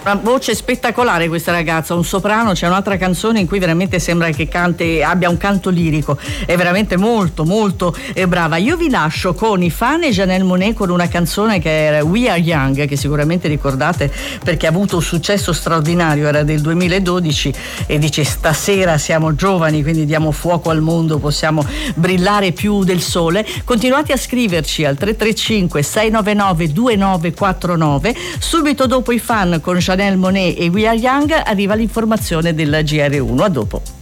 Una voce spettacolare questa ragazza, un soprano. C'è un'altra canzone in cui veramente sembra che abbia un canto lirico, è veramente molto molto brava. Io vi lascio con i Fan e Janelle Monáe con una canzone che era We Are Young, che sicuramente ricordate perché ha avuto un successo straordinario, era del 2012 e dice: stasera siamo giovani, quindi diamo fuoco al mondo, possiamo brillare più del sole. Continuate a scriverci al 335 699 2949. Subito dopo i Fan con Janelle Monáe e We Are Young arriva l'informazione della GR1. A dopo.